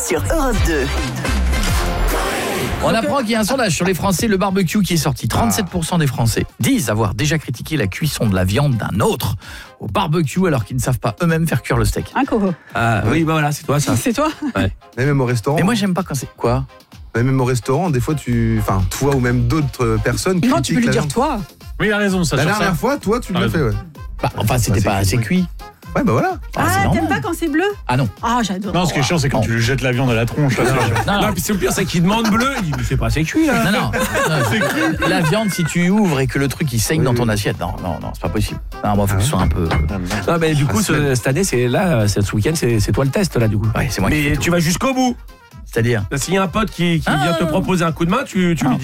sur Europe 2. On apprend qu'il y a un sondage sur les Français, le barbecue qui est sorti. 37% des Français disent avoir déjà critiqué la cuisson de la viande d'un autre au barbecue alors qu'ils ne savent pas eux-mêmes faire cuire le steak. Un coco. Oui, bah voilà, c'est toi ça. C'est toi. Ouais. Mais même au restaurant. Mais moi j'aime pas quand c'est... Quoi ? Mais même au restaurant, des fois, toi ou même d'autres personnes Non, tu peux lui la dire viande. toi. Oui, il a raison, ça. La sur dernière ça. fois, toi, tu l'as fait, ouais. Bah, enfin, c'était pas assez cuit. Ouais, bah voilà. C'est Ah, normal. t'aimes pas quand c'est bleu? Ah non. Ah, j'adore. Non, ce qui est chiant, c'est quand tu lui jettes la viande à la tronche. Non, puis c'est le pire, c'est qu'il demande bleu, il dit mais c'est pas assez cuit là. Non. La viande, si tu ouvres et que le truc il saigne dans ton assiette, non, c'est pas possible. Non, moi, faut que ce soit un peu... Non, mais du coup, cette année, ce week-end, c'est toi le test là, du coup. Ouais, c'est moi qui fais Mais tout. tu vas jusqu'au bout. C'est-à-dire S'il y a un pote qui vient te proposer un coup de main, tu lui dis